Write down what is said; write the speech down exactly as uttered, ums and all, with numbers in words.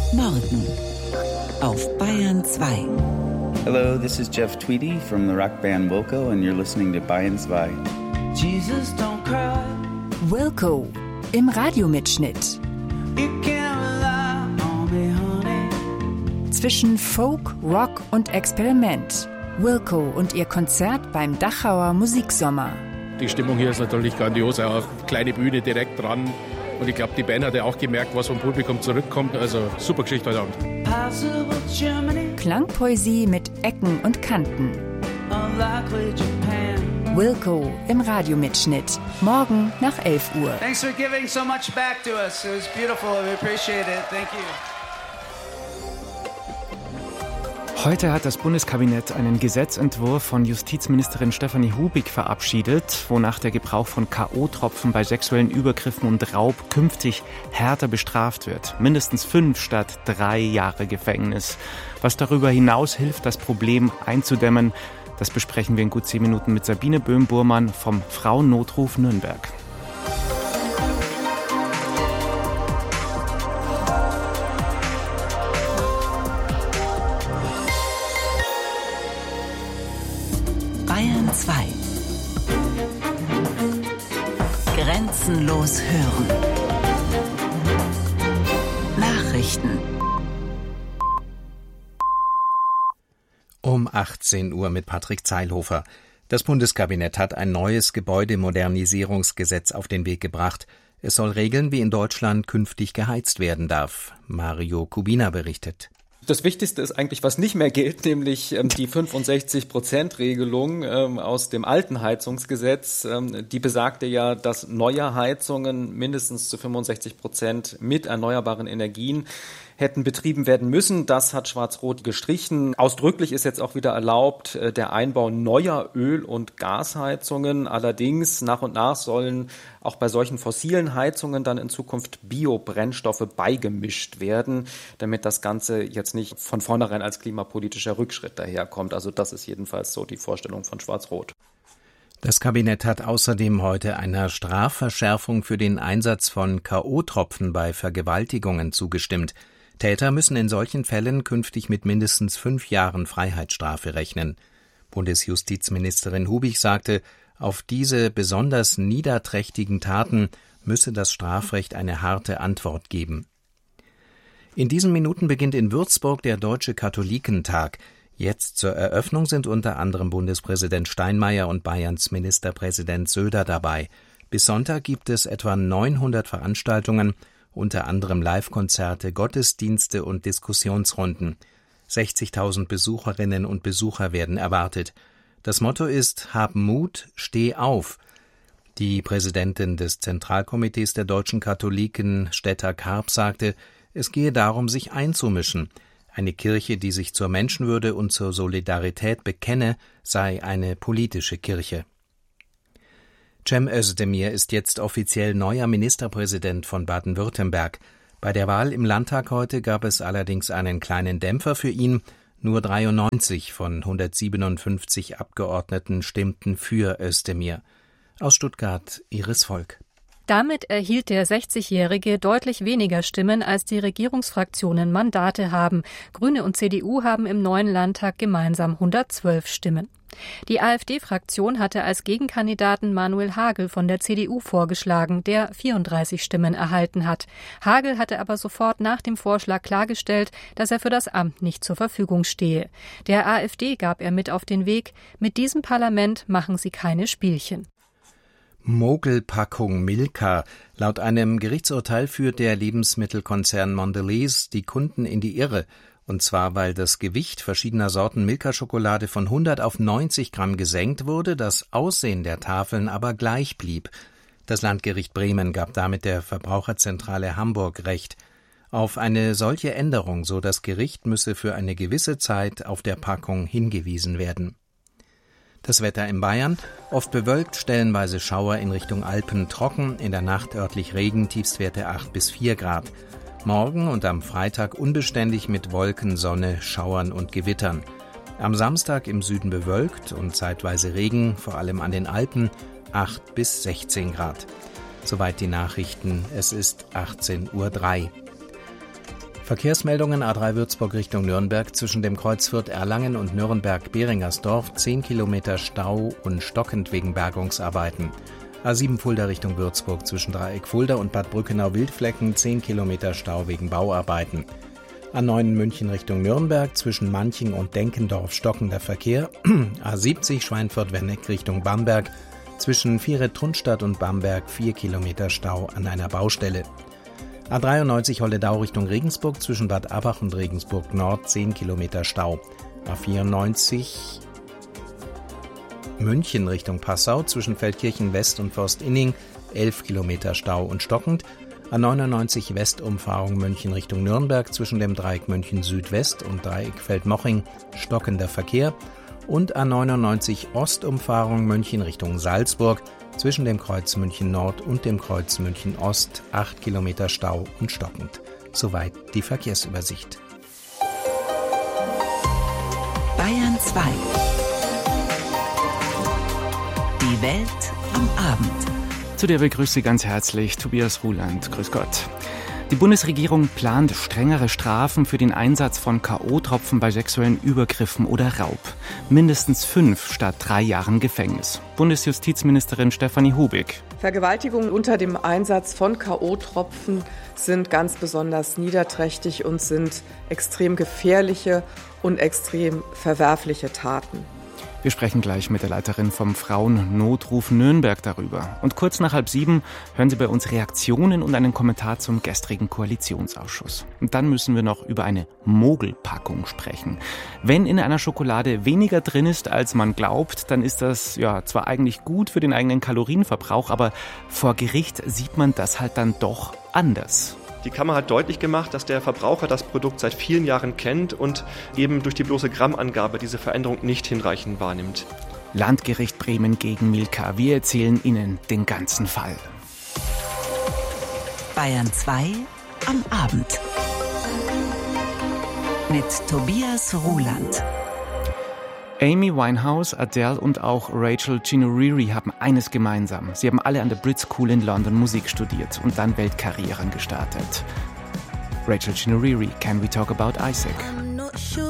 Morgen auf Bayern zwei. Hello, this is Jeff Tweedy from the rock band Wilco and you're listening to Bayern zwei. Jesus don't cry. Wilco im Radiomitschnitt. You can't rely on me, honey. Zwischen Folk, Rock und Experiment. Wilco und ihr Konzert beim Dachauer Musiksommer. Die Stimmung hier ist natürlich grandios, auch kleine Bühne direkt dran. Und ich glaube, die Band hat ja auch gemerkt, was vom Publikum zurückkommt. Also super Geschichte heute Abend. Klangpoesie mit Ecken und Kanten. Wilco im Radiomitschnitt. Morgen nach elf Uhr. Thanks for giving so much back to us. It was beautiful. We appreciate it. Thank you. Heute hat das Bundeskabinett einen Gesetzentwurf von Justizministerin Stefanie Hubig verabschiedet, wonach der Gebrauch von K O-Tropfen bei sexuellen Übergriffen und Raub künftig härter bestraft wird. Mindestens fünf statt drei Jahre Gefängnis. Was darüber hinaus hilft, das Problem einzudämmen, das besprechen wir in gut zehn Minuten mit Sabine Böhm-Burmann vom Frauennotruf Nürnberg. Bayern zwei. Grenzenlos hören. Nachrichten. Um achtzehn Uhr mit Patrick Zeilhofer. Das Bundeskabinett hat ein neues Gebäudemodernisierungsgesetz auf den Weg gebracht. Es soll regeln, wie in Deutschland künftig geheizt werden darf. Mario Kubina berichtet. Das Wichtigste ist eigentlich, was nicht mehr gilt, nämlich ähm, die fünfundsechzig Prozent Regelung ähm, aus dem alten Heizungsgesetz. Ähm, die besagte ja, dass neue Heizungen mindestens zu fünfundsechzig Prozent mit erneuerbaren Energien hätten betrieben werden müssen. Das hat Schwarz-Rot gestrichen. Ausdrücklich ist jetzt auch wieder erlaubt äh, der Einbau neuer Öl- und Gasheizungen. Allerdings nach und nach sollen auch bei solchen fossilen Heizungen dann in Zukunft Biobrennstoffe beigemischt werden, damit das Ganze jetzt nicht von vornherein als klimapolitischer Rückschritt daherkommt. Also das ist jedenfalls so die Vorstellung von Schwarz-Rot. Das Kabinett hat außerdem heute einer Strafverschärfung für den Einsatz von K O-Tropfen bei Vergewaltigungen zugestimmt. Täter müssen in solchen Fällen künftig mit mindestens fünf Jahren Freiheitsstrafe rechnen. Bundesjustizministerin Hubig sagte, auf diese besonders niederträchtigen Taten müsse das Strafrecht eine harte Antwort geben. In diesen Minuten beginnt in Würzburg der Deutsche Katholikentag. Jetzt zur Eröffnung sind unter anderem Bundespräsident Steinmeier und Bayerns Ministerpräsident Söder dabei. Bis Sonntag gibt es etwa neunhundert Veranstaltungen, unter anderem Live-Konzerte, Gottesdienste und Diskussionsrunden. sechzigtausend Besucherinnen und Besucher werden erwartet. Das Motto ist: Hab Mut, steh auf. Die Präsidentin des Zentralkomitees der deutschen Katholiken, Stetta Karp, sagte, es gehe darum, sich einzumischen. Eine Kirche, die sich zur Menschenwürde und zur Solidarität bekenne, sei eine politische Kirche. Cem Özdemir ist jetzt offiziell neuer Ministerpräsident von Baden-Württemberg. Bei der Wahl im Landtag heute gab es allerdings einen kleinen Dämpfer für ihn. Nur dreiundneunzig von hundertsiebenundfünfzig Abgeordneten stimmten für Özdemir. Aus Stuttgart Iris Volk. Damit erhielt der sechzigjährige deutlich weniger Stimmen, als die Regierungsfraktionen Mandate haben. Grüne und C D U haben im neuen Landtag gemeinsam hundertzwölf Stimmen. Die AfD-Fraktion hatte als Gegenkandidaten Manuel Hagel von der C D U vorgeschlagen, der vierunddreißig Stimmen erhalten hat. Hagel hatte aber sofort nach dem Vorschlag klargestellt, dass er für das Amt nicht zur Verfügung stehe. Der AfD gab er mit auf den Weg: Mit diesem Parlament machen Sie keine Spielchen. Mogelpackung Milka. Laut einem Gerichtsurteil führt der Lebensmittelkonzern Mondelez die Kunden in die Irre. Und zwar, weil das Gewicht verschiedener Sorten Milka-Schokolade von hundert auf neunzig Gramm gesenkt wurde, das Aussehen der Tafeln aber gleich blieb. Das Landgericht Bremen gab damit der Verbraucherzentrale Hamburg Recht. Auf eine solche Änderung, so das Gericht, müsse für eine gewisse Zeit auf der Packung hingewiesen werden. Das Wetter in Bayern: oft bewölkt, stellenweise Schauer in Richtung Alpen, trocken, in der Nacht örtlich Regen, Tiefstwerte acht bis vier Grad. Morgen und am Freitag unbeständig mit Wolken, Sonne, Schauern und Gewittern. Am Samstag im Süden bewölkt und zeitweise Regen, vor allem an den Alpen, acht bis sechzehn Grad. Soweit die Nachrichten, es ist achtzehn Uhr drei. Verkehrsmeldungen: A drei Würzburg Richtung Nürnberg zwischen dem Kreuz Fürth-Erlangen und Nürnberg-Beringersdorf zehn Kilometer Stau und stockend wegen Bergungsarbeiten. A sieben Fulda Richtung Würzburg zwischen Dreieck Fulda und Bad Brückenau-Wildflecken zehn Kilometer Stau wegen Bauarbeiten. A neun München Richtung Nürnberg zwischen Manching und Denkendorf stockender Verkehr. A siebzig Schweinfurt-Wenneck Richtung Bamberg zwischen Vieret-Trunstadt und Bamberg vier Kilometer Stau an einer Baustelle. A dreiundneunzig Holledau Richtung Regensburg zwischen Bad Abbach und Regensburg Nord zehn Kilometer Stau. A vierundneunzig München Richtung Passau zwischen Feldkirchen West und Forstinning elf Kilometer Stau und stockend. A neunundneunzig Westumfahrung München Richtung Nürnberg zwischen dem Dreieck München Südwest und Dreieck Feldmoching stockender Verkehr. Und A neunundneunzig Ostumfahrung München Richtung Salzburg zwischen dem Kreuz München Nord und dem Kreuz München Ost acht Kilometer Stau und stockend. Soweit die Verkehrsübersicht. Bayern zwei. Die Welt am Abend. Zu der begrüße Sie ganz herzlich Tobias Ruland. Grüß Gott. Die Bundesregierung plant strengere Strafen für den Einsatz von K O-Tropfen bei sexuellen Übergriffen oder Raub. Mindestens fünf statt drei Jahren Gefängnis. Bundesjustizministerin Stefanie Hubig. Vergewaltigungen unter dem Einsatz von K O-Tropfen sind ganz besonders niederträchtig und sind extrem gefährliche und extrem verwerfliche Taten. Wir sprechen gleich mit der Leiterin vom Frauennotruf Nürnberg darüber. Und kurz nach halb sieben hören Sie bei uns Reaktionen und einen Kommentar zum gestrigen Koalitionsausschuss. Und dann müssen wir noch über eine Mogelpackung sprechen. Wenn in einer Schokolade weniger drin ist, als man glaubt, dann ist das ja zwar eigentlich gut für den eigenen Kalorienverbrauch, aber vor Gericht sieht man das halt dann doch anders. Die Kammer hat deutlich gemacht, dass der Verbraucher das Produkt seit vielen Jahren kennt und eben durch die bloße Grammangabe diese Veränderung nicht hinreichend wahrnimmt. Landgericht Bremen gegen Milka. Wir erzählen Ihnen den ganzen Fall. Bayern zwei am Abend. Mit Tobias Ruland. Amy Winehouse, Adele und auch Rachel Ginuriri haben eines gemeinsam. Sie haben alle an der Brit School in London Musik studiert und dann Weltkarrieren gestartet. Rachel Ginuriri, Can We Talk About Isaac? I'm not sure